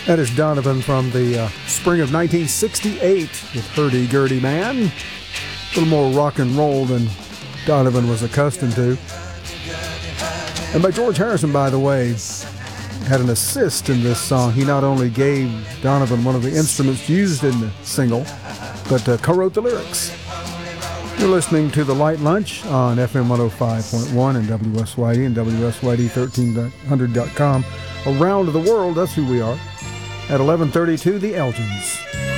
That is Donovan from the spring of 1968 with Hurdy-Gurdy Man. A little more rock and roll than Donovan was accustomed to. And by George Harrison, by the way, had an assist in this song. He not only gave Donovan one of the instruments used in the single, but co-wrote the lyrics. You're listening to The Light Lunch on FM 105.1 and WSYD and WSYD1300.com. Around the world, that's who we are. At 11:32, the Elgins.